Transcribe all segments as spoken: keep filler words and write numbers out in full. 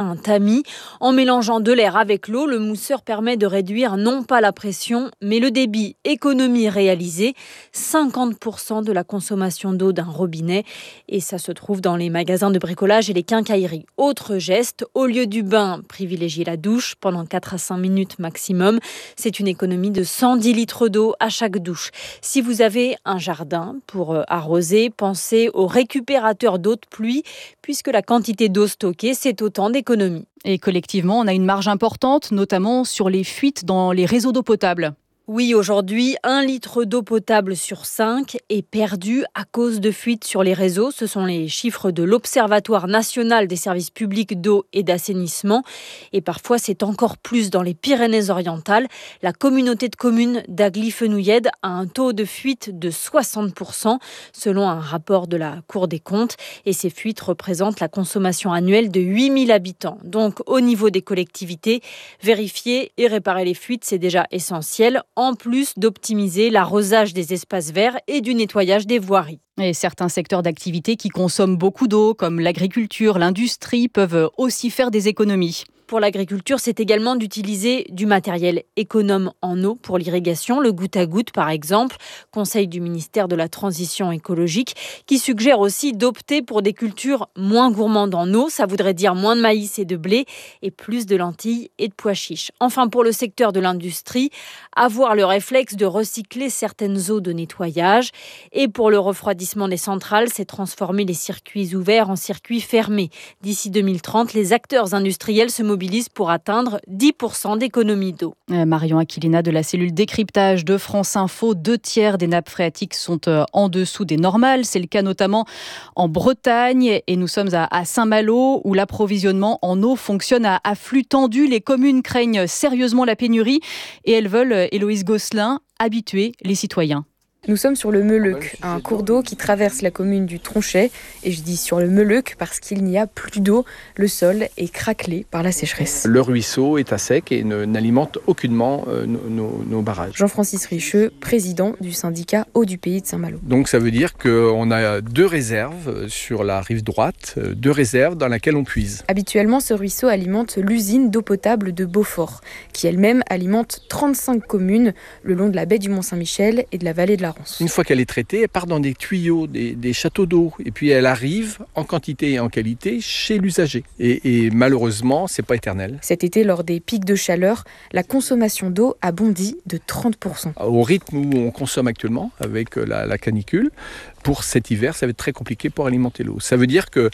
un tamis. En mélangeant de l'air avec l'eau, le mousseur permet de réduire non pas la pression, mais le débit. Économie réalisée, cinquante pour cent de la consommation d'eau d'un robinet. Et ça se trouve dans les magasins de bricolage et les quincailleries. Autre geste, au lieu du bain, privilégiez la douche pendant quatre à cinq minutes maximum. C'est une économie de cent dix litres d'eau à chaque douche. Si vous avez un jardin pour arroser, pensez au récupérateur d'eau de pluie, puisque la quantité d'eau stockée, c'est autant d'économies. Et collectivement, on a une marge importante, notamment sur les fuites dans les réseaux d'eau potable. Oui, aujourd'hui, un litre d'eau potable sur cinq est perdu à cause de fuites sur les réseaux. Ce sont les chiffres de l'Observatoire national des services publics d'eau et d'assainissement. Et parfois, c'est encore plus dans les Pyrénées-Orientales. La communauté de communes d'Agly-Fenouillède a un taux de fuite de soixante pour cent, selon un rapport de la Cour des comptes. Et ces fuites représentent la consommation annuelle de huit mille habitants. Donc, au niveau des collectivités, vérifier et réparer les fuites, c'est déjà essentiel, en plus d'optimiser l'arrosage des espaces verts et du nettoyage des voiries. Et certains secteurs d'activité qui consomment beaucoup d'eau, comme l'agriculture, l'industrie, peuvent aussi faire des économies. Pour l'agriculture, c'est également d'utiliser du matériel économe en eau pour l'irrigation, le goutte à goutte par exemple. Conseil du ministère de la Transition écologique qui suggère aussi d'opter pour des cultures moins gourmandes en eau. Ça voudrait dire moins de maïs et de blé et plus de lentilles et de pois chiches. Enfin, pour le secteur de l'industrie, avoir le réflexe de recycler certaines eaux de nettoyage. Et pour le refroidissement des centrales, c'est transformer les circuits ouverts en circuits fermés. D'ici deux mille trente, les acteurs industriels se mobilisent pour atteindre dix pour cent d'économie d'eau. Marion Aquilina de la cellule décryptage de France Info. Deux tiers des nappes phréatiques sont en dessous des normales. C'est le cas notamment en Bretagne et nous sommes à, à Saint-Malo où l'approvisionnement en eau fonctionne à, à flux tendu. Les communes craignent sérieusement la pénurie et elles veulent, Héloïse Gosselin, habituer les citoyens. Nous sommes sur le Meuleuc, un cours d'eau qui traverse la commune du Tronchet. Et je dis sur le Meuleuc parce qu'il n'y a plus d'eau. Le sol est craquelé par la sécheresse. Le ruisseau est à sec et ne, n'alimente aucunement euh, nos, nos, nos barrages. Jean-Francis Richeux, président du syndicat Eau du Pays de Saint-Malo. Donc ça veut dire qu'on a deux réserves sur la rive droite, deux réserves dans lesquelles on puise. Habituellement, ce ruisseau alimente l'usine d'eau potable de Beaufort, qui elle-même alimente trente-cinq communes le long de la baie du Mont-Saint-Michel et de la vallée de la Une fois qu'elle est traitée, elle part dans des tuyaux, des, des châteaux d'eau. Et puis elle arrive en quantité et en qualité chez l'usager. Et, et malheureusement, c'est pas éternel. Cet été, lors des pics de chaleur, la consommation d'eau a bondi de trente pour cent. Au rythme où on consomme actuellement, avec la, la canicule, pour cet hiver, ça va être très compliqué pour alimenter l'eau. Ça veut dire que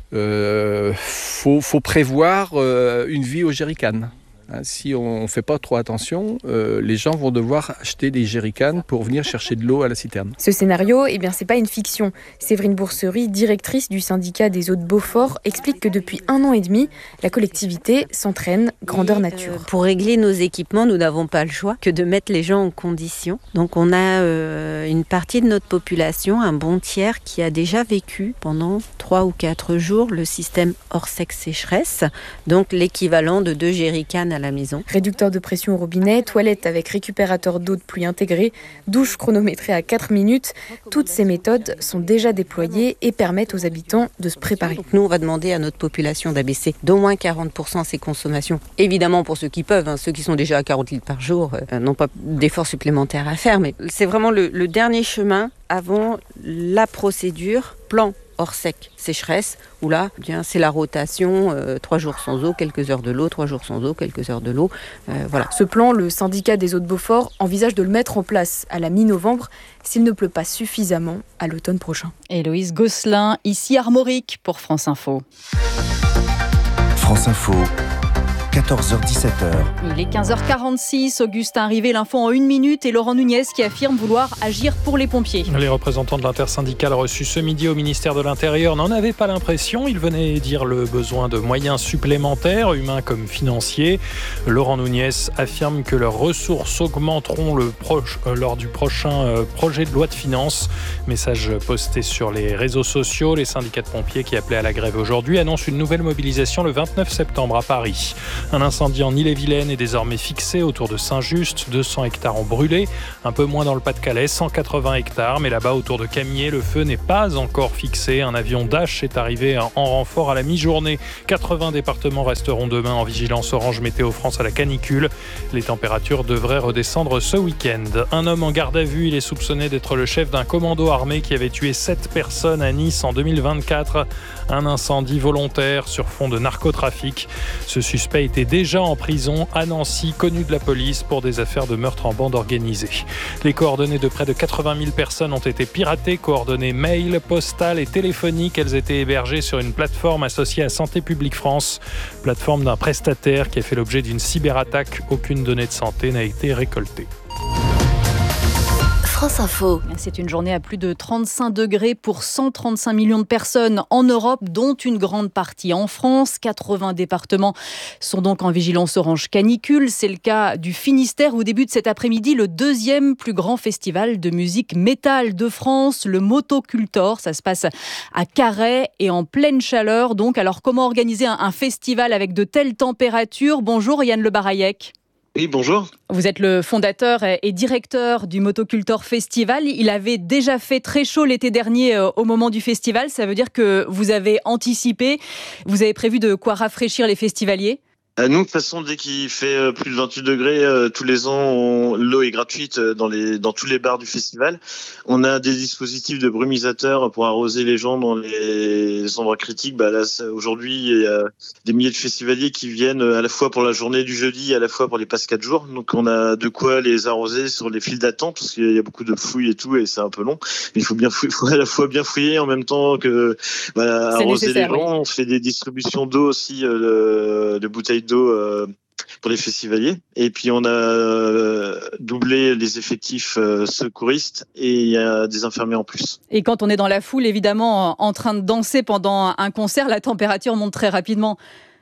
euh, faut, faut prévoir euh, une vie au jerrycan. Si on ne fait pas trop attention, euh, les gens vont devoir acheter des jerrycans pour venir chercher de l'eau à la citerne. Ce scénario, eh bien, c'est pas une fiction. Séverine Bourserie, directrice du syndicat des eaux de Beaufort, explique que depuis un an et demi, la collectivité s'entraîne grandeur nature. Euh, pour régler nos équipements, nous n'avons pas le choix que de mettre les gens en condition. Donc on a euh, une partie de notre population, un bon tiers, qui a déjà vécu pendant trois ou quatre jours le système hors-sec sécheresse, donc l'équivalent de deux jerrycans à la maison. Réducteur de pression au robinet, toilette avec récupérateur d'eau de pluie intégré, douche chronométrée à quatre minutes. Toutes ces méthodes sont déjà déployées et permettent aux habitants de se préparer. Donc nous, on va demander à notre population d'abaisser d'au moins quarante pour cent ses consommations. Évidemment, pour ceux qui peuvent, hein, ceux qui sont déjà à quarante litres par jour euh, n'ont pas d'efforts supplémentaires à faire, mais c'est vraiment le, le dernier chemin avant la procédure plan hors sec, sécheresse, où là, bien, c'est la rotation, euh, trois jours sans eau, quelques heures de l'eau, trois jours sans eau, quelques heures de l'eau, euh, voilà. Ce plan, le syndicat des eaux de Beaufort envisage de le mettre en place à la mi-novembre s'il ne pleut pas suffisamment à l'automne prochain. Héloïse Gosselin, ici Armorique pour France Info. France Info. quatorze heures dix-sept heures. Il est quinze heures quarante-six, Augustin Rivet, l'info en une minute et Laurent Nunez qui affirme vouloir agir pour les pompiers. Les représentants de l'intersyndicale reçus ce midi au ministère de l'Intérieur n'en avaient pas l'impression. Ils venaient dire le besoin de moyens supplémentaires, humains comme financiers. Laurent Nunez affirme que leurs ressources augmenteront le proche, euh, lors du prochain euh, projet de loi de finances. Message posté sur les réseaux sociaux. Les syndicats de pompiers qui appelaient à la grève aujourd'hui annoncent une nouvelle mobilisation le vingt-neuf septembre à Paris. Un incendie en Ille-et-Vilaine est désormais fixé autour de Saint-Just. deux cents hectares ont brûlé, un peu moins dans le Pas-de-Calais, cent quatre-vingts hectares. Mais là-bas, autour de Camiers, le feu n'est pas encore fixé. Un avion Dash est arrivé en renfort à la mi-journée. quatre-vingts départements resteront demain en vigilance orange météo France à la canicule. Les températures devraient redescendre ce week-end. Un homme en garde à vue, il est soupçonné d'être le chef d'un commando armé qui avait tué sept personnes à Nice en deux mille vingt-quatre. Un incendie volontaire sur fond de narcotrafic. Ce suspect était déjà en prison à Nancy, connu de la police pour des affaires de meurtre en bande organisée. Les coordonnées de près de quatre-vingt mille personnes ont été piratées, coordonnées mail, postales et téléphoniques. Elles étaient hébergées sur une plateforme associée à Santé publique France, plateforme d'un prestataire qui a fait l'objet d'une cyberattaque. Aucune donnée de santé n'a été récoltée. France Info. C'est une journée à plus de trente-cinq degrés pour cent trente-cinq millions de personnes en Europe, dont une grande partie en France. quatre-vingts départements sont donc en vigilance orange canicule. C'est le cas du Finistère où débute cet après-midi le deuxième plus grand festival de musique métal de France, le Motocultor. Ça se passe à Carhaix et en pleine chaleur. Donc, alors comment organiser un, un festival avec de telles températures ? Bonjour Yann Le Barayec. Oui, bonjour. Vous êtes le fondateur et directeur du Motocultor Festival. Il avait déjà fait très chaud l'été dernier au moment du festival. Ça veut dire que vous avez anticipé, vous avez prévu de quoi rafraîchir les festivaliers ? Nous, de toute façon, dès qu'il fait plus de vingt-huit degrés, euh, tous les ans, on, l'eau est gratuite dans, les, dans tous les bars du festival. On a des dispositifs de brumisateurs pour arroser les gens dans les endroits critiques. Bah là, aujourd'hui, il y a des milliers de festivaliers qui viennent à la fois pour la journée du jeudi, à la fois pour les passes quatre jours. Donc, on a de quoi les arroser sur les files d'attente, parce qu'il y a beaucoup de fouilles et tout, et c'est un peu long. Mais il faut bien fouiller, faut à la fois bien fouiller en même temps que bah, arroser les gens. Oui. On fait des distributions d'eau aussi, euh, de bouteilles d'eau euh, pour les festivaliers. Et puis on a euh, doublé les effectifs euh, secouristes et il y a des infirmiers en plus. Et quand on est dans la foule, évidemment, en train de danser pendant un concert, la température monte très rapidement.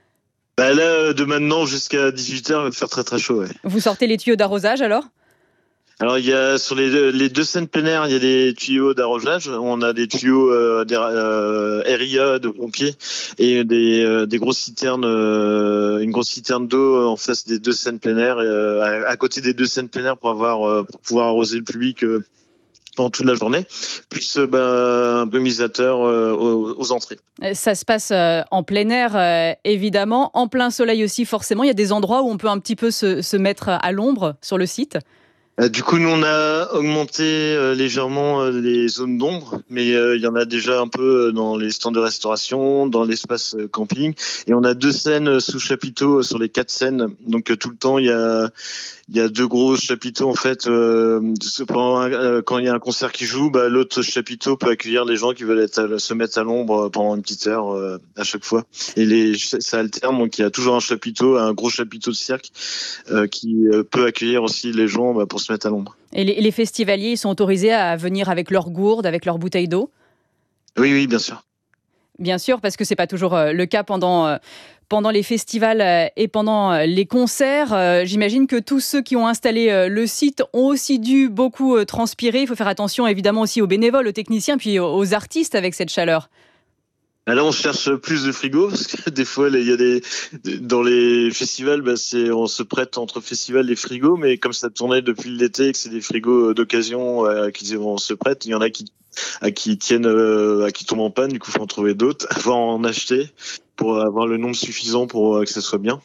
Bah là, de maintenant jusqu'à dix-huit heures, il va faire très très chaud. Ouais. Vous sortez les tuyaux d'arrosage alors ? Alors il y a sur les deux, les deux scènes plein air, il y a des tuyaux d'arrosage. On a des tuyaux euh, des, euh, R I A de pompiers et des, euh, des grosses citernes, euh, une grosse citerne d'eau en face des deux scènes plein air, euh, à, à côté des deux scènes plein air pour avoir euh, pour pouvoir arroser le public euh, pendant toute la journée. Plus euh, bah, un brumisateur euh, aux, aux entrées. Ça se passe euh, en plein air euh, évidemment, en plein soleil aussi forcément. Il y a des endroits où on peut un petit peu se, se mettre à l'ombre sur le site. Du coup, nous, on a augmenté euh, légèrement euh, les zones d'ombre, mais euh, il y en a déjà un peu dans les stands de restauration, dans l'espace euh, camping. Et on a deux scènes sous chapiteau sur les quatre scènes. Donc, euh, tout le temps, il y a, il y a deux gros chapiteaux, en fait. Euh, pendant un, euh, quand il y a un concert qui joue, bah, l'autre chapiteau peut accueillir les gens qui veulent être à, se mettre à l'ombre pendant une petite heure euh, à chaque fois. Et les, ça alterne, donc il y a toujours un chapiteau, un gros chapiteau de cirque euh, qui euh, peut accueillir aussi les gens bah, pour se mettre à l'ombre. Et les, les festivaliers, ils sont autorisés à venir avec leurs gourdes, avec leurs bouteilles d'eau ? Oui, oui, bien sûr. Bien sûr, parce que c'est pas toujours le cas pendant, pendant les festivals et pendant les concerts. J'imagine que tous ceux qui ont installé le site ont aussi dû beaucoup transpirer. Il faut faire attention évidemment aussi aux bénévoles, aux techniciens, puis aux artistes avec cette chaleur. Là, on cherche plus de frigos parce que des fois, il y a des dans les festivals, bah, c'est on se prête entre festivals les frigos, mais comme ça tournait depuis l'été et que c'est des frigos d'occasion euh, qui on se prête, il y en a qui à qui tiennent euh, à qui tombent en panne, du coup, faut en trouver d'autres, faut en acheter pour avoir le nombre suffisant pour euh, que ça soit bien.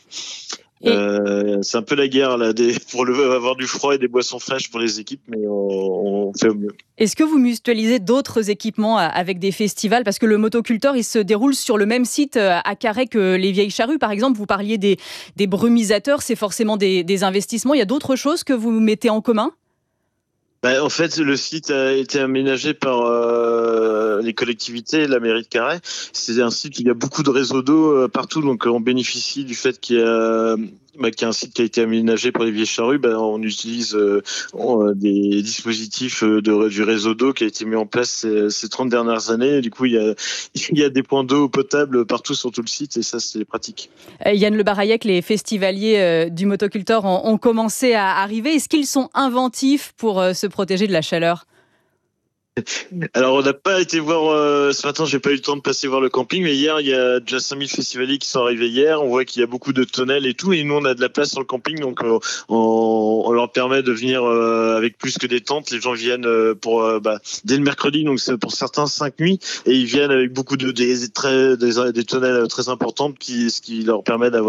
Euh, c'est un peu la guerre là, des, pour le, avoir du froid et des boissons fraîches pour les équipes, mais on, on fait au mieux. Est-ce que vous mutualisez d'autres équipements avec des festivals ? Parce que le Motocultor, il se déroule sur le même site à Carhaix que les Vieilles Charrues, par exemple. Vous parliez des, des brumisateurs, c'est forcément des, des investissements. Il y a d'autres choses que vous mettez en commun ? Bah, en fait, le site a été aménagé par euh, les collectivités, la mairie de Carhaix. C'est un site où il y a beaucoup de réseaux d'eau euh, partout, donc on bénéficie du fait qu'il y a, bah, qu'il y a un site qui a été aménagé pour les Vieilles Charrues. Bah, on utilise euh, on, des dispositifs de, du réseau d'eau qui a été mis en place ces, ces trente dernières années. Du coup, il y a, il y a des points d'eau potables partout sur tout le site et ça, c'est pratique. Euh, Yann Le Barayec, les festivaliers euh, du Motocultor ont, ont commencé à arriver. Est-ce qu'ils sont inventifs pour euh, se protéger de la chaleur ? Alors, on n'a pas été voir euh, ce matin, j'ai pas eu le temps de passer voir le camping, mais hier, il y a déjà cinq mille festivaliers qui sont arrivés hier. On voit qu'il y a beaucoup de tonnelles et tout, et nous, on a de la place sur le camping, donc euh, on, on leur permet de venir euh, avec plus que des tentes. Les gens viennent euh, pour euh, bah, dès le mercredi, donc c'est pour certains cinq nuits, et ils viennent avec beaucoup de des, très, des, des tonnelles très importantes, qui, ce qui leur permet d'avoir